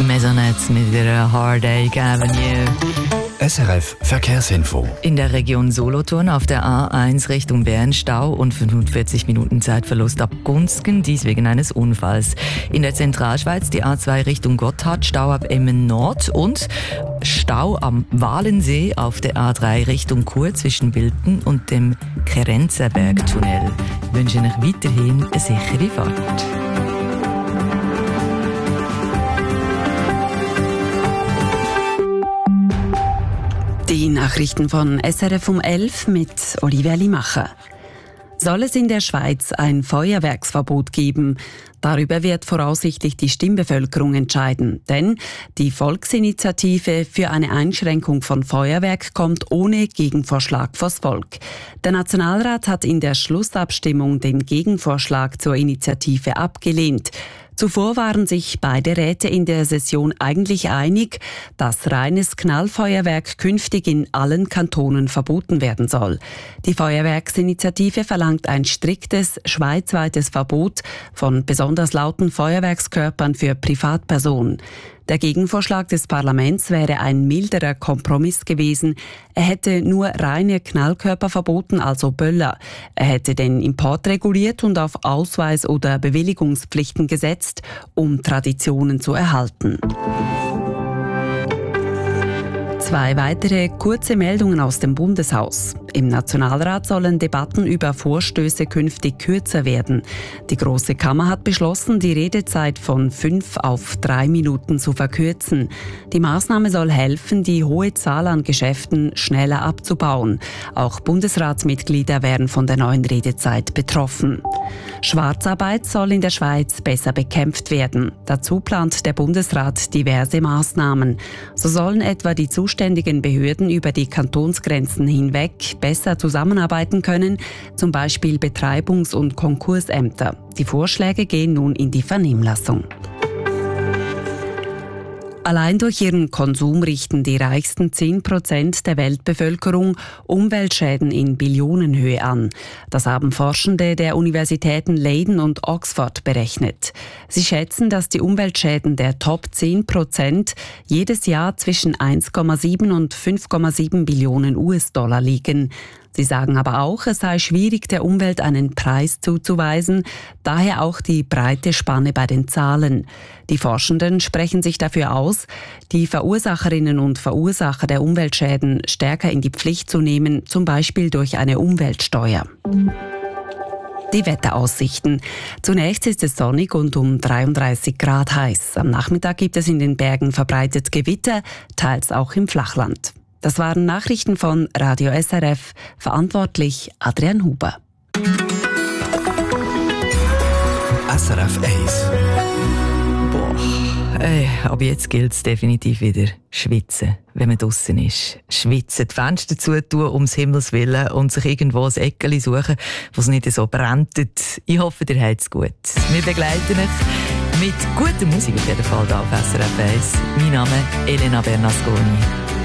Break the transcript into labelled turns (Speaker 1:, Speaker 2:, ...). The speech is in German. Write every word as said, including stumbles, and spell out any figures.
Speaker 1: Maisonette mit ihrer Heartache Avenue.
Speaker 2: S R F Verkehrsinfo.
Speaker 1: In der Region Solothurn auf der A eins Richtung Bern Stau und fünfundvierzig Minuten Zeitverlust ab Gunzgen, dies wegen eines Unfalls. In der Zentralschweiz die A zwei Richtung Gotthard, Stau ab Emmen Nord und Stau am Walensee auf der A drei Richtung Chur zwischen Bilten und dem Kerenzerberg-Tunnel. Ich wünsche euch weiterhin eine sichere Fahrt.
Speaker 3: Die Nachrichten von S R F um elf mit Olivia Limacher. Soll es in der Schweiz ein Feuerwerksverbot geben? Darüber wird voraussichtlich die Stimmbevölkerung entscheiden. Denn die Volksinitiative für eine Einschränkung von Feuerwerk kommt ohne Gegenvorschlag vors Volk. Der Nationalrat hat in der Schlussabstimmung den Gegenvorschlag zur Initiative abgelehnt. Zuvor waren sich beide Räte in der Session eigentlich einig, dass reines Knallfeuerwerk künftig in allen Kantonen verboten werden soll. Die Feuerwerksinitiative verlangt ein striktes schweizweites Verbot von besonders lauten Feuerwerkskörpern für Privatpersonen. Der Gegenvorschlag des Parlaments wäre ein milderer Kompromiss gewesen. Er hätte nur reine Knallkörper verboten, also Böller. Er hätte den Import reguliert und auf Ausweis- oder Bewilligungspflichten gesetzt, um Traditionen zu erhalten. Zwei weitere kurze Meldungen aus dem Bundeshaus. Im Nationalrat sollen Debatten über Vorstöße künftig kürzer werden. Die Große Kammer hat beschlossen, die Redezeit von fünf auf drei Minuten zu verkürzen. Die Maßnahme soll helfen, die hohe Zahl an Geschäften schneller abzubauen. Auch Bundesratsmitglieder wären von der neuen Redezeit betroffen. Schwarzarbeit soll in der Schweiz besser bekämpft werden. Dazu plant der Bundesrat diverse Maßnahmen. So sollen etwa die zuständigen Behörden über die Kantonsgrenzen hinweg besser zusammenarbeiten können, zum Beispiel Betreibungs- und Konkursämter. Die Vorschläge gehen nun in die Vernehmlassung. Allein durch ihren Konsum richten die reichsten zehn Prozent der Weltbevölkerung Umweltschäden in Billionenhöhe an. Das haben Forschende der Universitäten Leiden und Oxford berechnet. Sie schätzen, dass die Umweltschäden der Top zehn Prozent jedes Jahr zwischen eins Komma sieben und fünf Komma sieben Billionen U S-Dollar liegen. Sie sagen aber auch, es sei schwierig, der Umwelt einen Preis zuzuweisen, daher auch die breite Spanne bei den Zahlen. Die Forschenden sprechen sich dafür aus, die Verursacherinnen und Verursacher der Umweltschäden stärker in die Pflicht zu nehmen, zum Beispiel durch eine Umweltsteuer. Die Wetteraussichten. Zunächst ist es sonnig und um dreiunddreißig Grad heiß. Am Nachmittag gibt es in den Bergen verbreitet Gewitter, teils auch im Flachland. Das waren Nachrichten von Radio S R F, verantwortlich Adrian Huber.
Speaker 2: S R F eins.
Speaker 1: Boah, ey, aber jetzt gilt es definitiv wieder. Schwitzen, wenn man draussen ist. Schwitzen, die Fenster zutun, ums Himmels Willen, und sich irgendwo ein Eckchen suchen, wo es nicht so brennt. Ich hoffe, ihr habt es gut. Wir begleiten euch mit guter Musik auf jeden Fall hier auf S R F eins. Mein Name ist Elena Bernasconi.